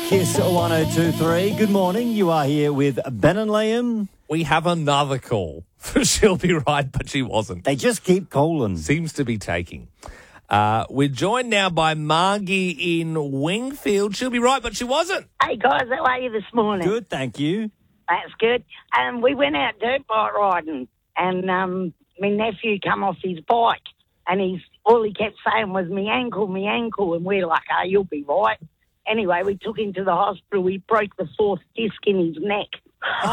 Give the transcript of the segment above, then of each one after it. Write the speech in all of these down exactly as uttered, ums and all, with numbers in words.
Kiss one oh two three. Good morning. You are here with Ben and Liam. We have another call for She'll Be Right, but she wasn't. They just keep calling. Seems to be taking. Uh, we're joined now by Margie in Wingfield. She'll be right, but she wasn't. Hey guys, how are you this morning? Good, thank you. That's good. Um, we went out dirt bike riding, and um, my nephew come off his bike, and he's all he kept saying was "me ankle, me ankle," and we're like, "Oh, you'll be right." Anyway, we took him to the hospital. We broke the fourth disc in his neck. Oh.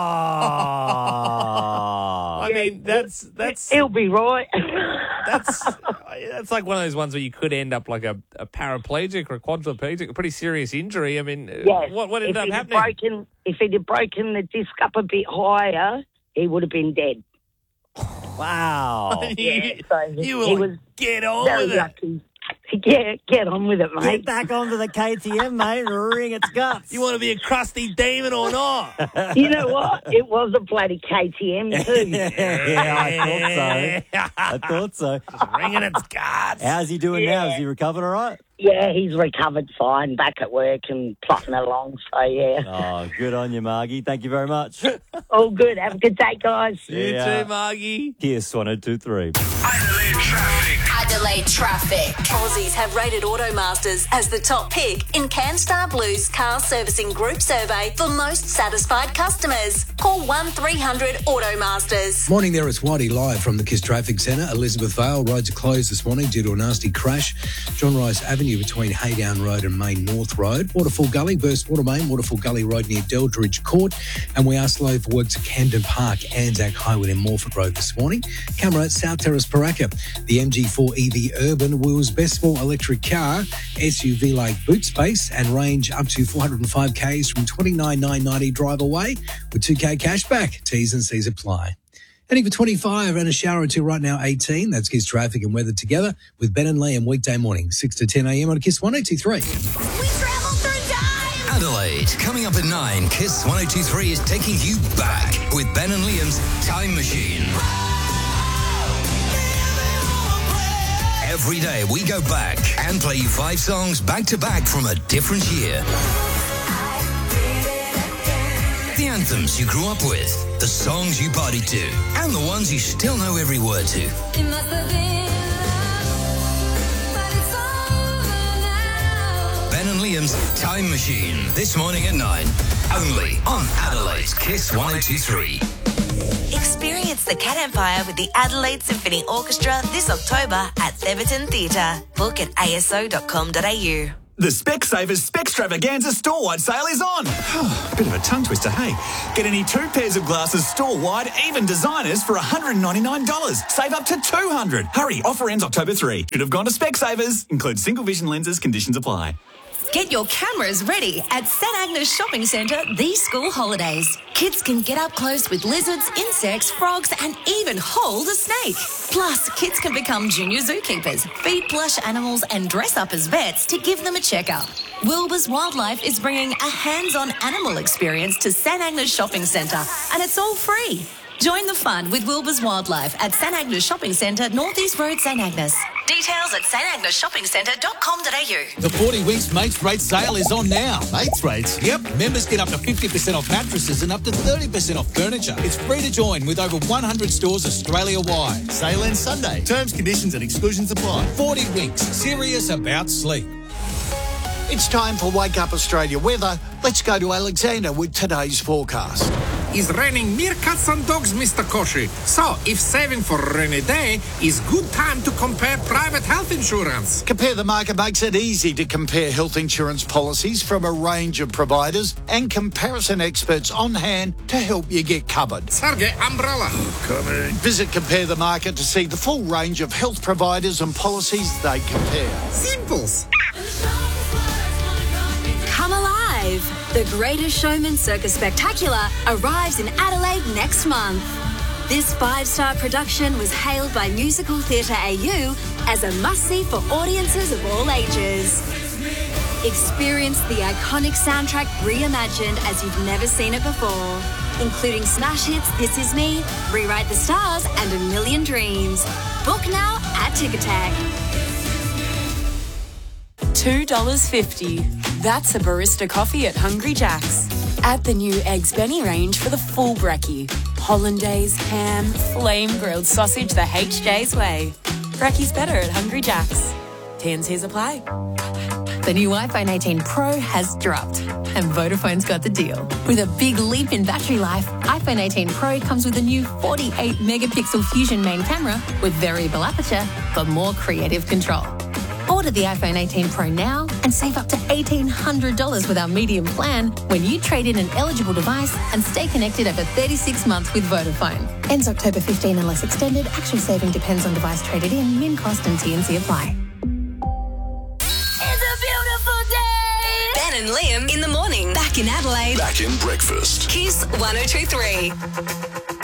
I mean, that's that's He'll be right. that's that's like one of those ones where you could end up like a, a paraplegic or a quadriplegic, a pretty serious injury. I mean, Yes. what what ended if up he'd happening? Broken, if he'd have broken the disc up a bit higher, he would have been dead. Wow. Yeah, so You were he like, was get on very with it. lucky. Yeah, get on with it, Get mate. back onto the K T M, mate, and wring its guts. You want to be a crusty demon or not? You know what? It was a bloody K T M too. Yeah, I thought so. I thought so. Ringing its guts. How's he doing now? Has he recovered all right? Yeah, he's recovered fine, back at work and plotting along. So yeah, Oh, good on you, Margie. Thank you very much. all good. Have a good day, guys. You Yeah. too, Margie. Kiss one oh two three. Adelaide Traffic. Adelaide Traffic. Aussies have rated Automasters as the top pick in CanStar Blue's car servicing group survey for most satisfied customers. Call one three hundred Automasters. Morning there, it's Whitey live from the Kiss Traffic Centre. Elizabeth Vale, roads are closed this morning due to a nasty crash. John Rice Avenue between Haydown Road and Main North Road. Waterfall Gully, Burst Water Main, Waterfall Gully Road near Deldridge Court. And we are slow for works at Camden Park, Anzac Highway and Morford Road this morning. Camera at South Terrace, Paraka. The M G four E V Urban, Will's best small electric car, S U V-like boot space and range up to four hundred five kays from twenty-nine thousand nine hundred ninety drive away with two K cash back. T's and C's apply. Heading for twenty-five and a shower or two right now, eighteen. That's Kiss Traffic and Weather together with Ben and Liam weekday morning, six to ten a.m. on Kiss one oh two three. We travel through time. Adelaide. Coming up at nine, Kiss one oh two three is taking you back with Ben and Liam's Time Machine. Every day we go back and play you five songs back to back from a different year. The anthems you grew up with, the songs you partied to, and the ones you still know every word to. Ben and Liam's Time Machine, this morning at nine, only on Adelaide's Kiss one oh two three. Experience the Cat Empire with the Adelaide Symphony Orchestra this October at Theberton Theatre. Book at a s o dot com dot a u. The Specsavers Spextravaganza store-wide sale is on. Bit of a tongue twister, hey? Get any two pairs of glasses store-wide, even designers, for one hundred ninety-nine dollars. Save up to two hundred dollars. Hurry, offer ends October third. Should have gone to Specsavers. Includes single vision lenses, conditions apply. Get your cameras ready at St Agnes Shopping Centre these school holidays. Kids can get up close with lizards, insects, frogs and even hold a snake. Plus, kids can become junior zookeepers, feed plush animals and dress up as vets to give them a checkup. Wilbur's Wildlife is bringing a hands-on animal experience to St Agnes Shopping Centre and it's all free. Join the fun with Wilbur's Wildlife at St Agnes Shopping Centre, North East Road, St Agnes. Details at s t agnes shopping centre dot com dot a u. The forty Winks Mates Rate sale is on now. Mates Rates? Yep. Members get up to fifty percent off mattresses and up to thirty percent off furniture. It's free to join with over one hundred stores Australia-wide. Sale ends Sunday. Terms, conditions and exclusions apply. forty Winks. Serious about sleep. It's time for Wake Up Australia weather. Let's go to Alexander with today's forecast. It's raining meerkats and dogs, Mister Koshi. So, if saving for a rainy day is good time to compare private health insurance. Compare the Market makes it easy to compare health insurance policies from a range of providers and comparison experts on hand to help you get covered. Sergey, umbrella. Coming. Visit Compare the Market to see the full range of health providers and policies they compare. Simples. Come alive! The Greatest Showman Circus Spectacular arrives in Adelaide next month. This five-star production was hailed by Musical Theatre A U as a must-see for audiences of all ages. Experience the iconic soundtrack reimagined as you've never seen it before, including smash hits This Is Me, Rewrite the Stars and A Million Dreams. Book now at Ticketek. two dollars fifty. That's a barista coffee at Hungry Jack's. Add the new Eggs Benny range for the full brekkie. Hollandaise, ham, flame-grilled sausage the H J's way. Brekkie's better at Hungry Jack's. T and C's apply. The new iPhone eighteen Pro has dropped, and Vodafone's got the deal. With a big leap in battery life, iPhone eighteen Pro comes with a new forty-eight megapixel Fusion main camera with variable aperture for more creative control. Order the iPhone eighteen Pro now and save up to eighteen hundred dollars with our medium plan when you trade in an eligible device and stay connected over thirty-six months with Vodafone. Ends October fifteenth unless extended. Actual saving depends on device traded in. Min cost and T and C apply. Ben and Liam in the morning. Back in Adelaide. Back in breakfast. Kiss one oh two three.